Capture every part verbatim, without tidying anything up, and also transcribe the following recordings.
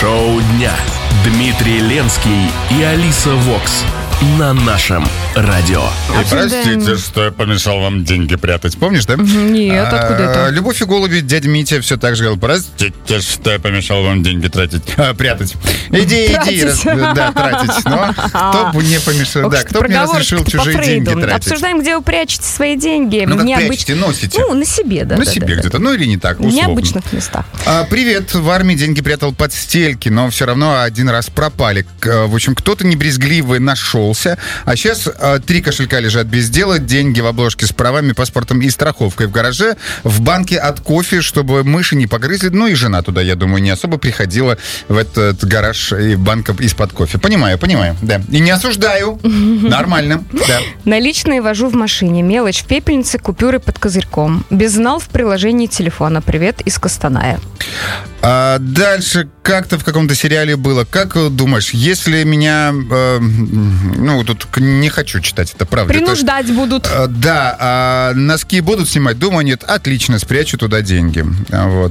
Шоу дня. Дмитрий Ленский и Алиса Вокс на нашем радио. И простите, что я помешал вам деньги прятать. Помнишь, да? Нет, откуда это? Любовь и голуби, дядя Митя все так же говорил: простите, что я помешал вам деньги тратить, а, прятать. Иди, иди, раз, да, тратить. Но кто бы не помешал, да, кто бы не разрешил чужие деньги тратить. Обсуждаем, где вы прячете свои деньги. Ну, как Необыч... прячете, носите. Ну, на себе, да. На да, себе да, где-то, да. ну или не так, условно. В необычных местах. А, привет, в армии деньги прятал под стельки, но все равно один раз пропали. В общем, кто-то небрезгливый нашелся, а сейчас а, три кошелька лежат без дела, деньги в обложке с правами, паспортом и страховкой в гараже, в банке от кофе, чтобы мыши не погрызли. Ну и жена туда, я думаю, не особо приходила в этот гараж и банк из-под кофе. Понимаю, понимаю, да. И не осуждаю. Нормально, да. Наличные вожу в машине. Мелочь в пепельнице, купюры под козырьком. Безнал в приложении телефона. Привет из Костаная. А дальше как-то в каком-то сериале было. Как думаешь, если меня... Э, ну, тут не хочу читать, это правда. Принуждать это, будут. Э, да, а носки будут снимать? Думаю, нет. Отлично, спрячу туда деньги. Вот.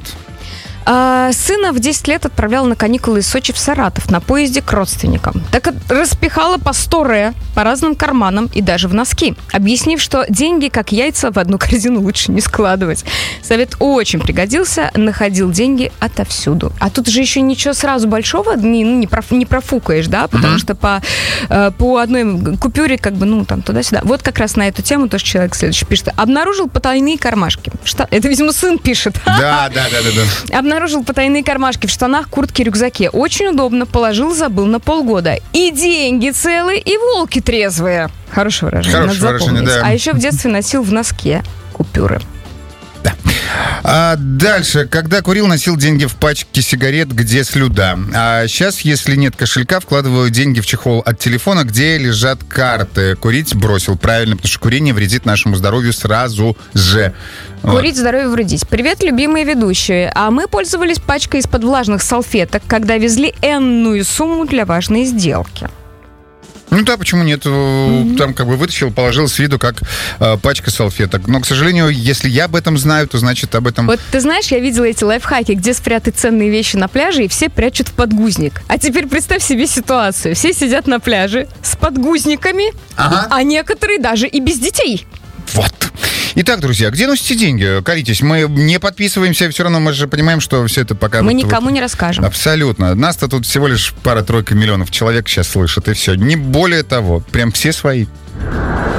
А, сына в десять лет отправляла на каникулы из Сочи в Саратов на поезде к родственникам. Так распихала по сто ре по разным карманам и даже в носки, объяснив, что деньги, как яйца, в одну корзину лучше не складывать. Совет очень пригодился, находил деньги отовсюду. А тут же еще ничего сразу большого не, не, проф, не профукаешь, да, потому mm-hmm. что по, по одной купюре как бы, ну, там, туда-сюда. Вот как раз на эту тему тоже человек следующий пишет. Обнаружил потайные кармашки. Что? Это, видимо, сын пишет. Да, да, да, да, да. Обнаружил потайные кармашки в штанах, куртке, рюкзаке. Очень удобно. Положил, забыл на полгода. И деньги целые, и волки трезвые. Хорошее выражение. Хорошее выражение, да. А еще в детстве носил в носке купюры. Да. А дальше, когда курил, носил деньги в пачке сигарет, где слюда. А сейчас, если нет кошелька, вкладываю деньги в чехол от телефона, где лежат карты. Курить бросил, правильно, потому что курение вредит нашему здоровью сразу же. Курить, вот. Здоровью вредить. Привет, любимые ведущие. А мы пользовались пачкой из-под влажных салфеток, когда везли энную сумму для важной сделки. Ну да, почему нет? Mm-hmm. Там как бы вытащил, положил с виду, как э, пачка салфеток. Но, к сожалению, если я об этом знаю, то значит об этом... Вот ты знаешь, я видела эти лайфхаки, где спрятать ценные вещи на пляже, и все прячут в подгузник. А теперь представь себе ситуацию. Все сидят на пляже с подгузниками, ага. а некоторые даже и без детей. Вот. Итак, друзья, где носите деньги? Колитесь. Мы не подписываемся, все равно мы же понимаем, что все это пока... Мы вот, никому вот, не расскажем. Абсолютно. Нас-то тут всего лишь пара-тройка миллионов человек сейчас слышат, и все. Не более того. Прям все свои.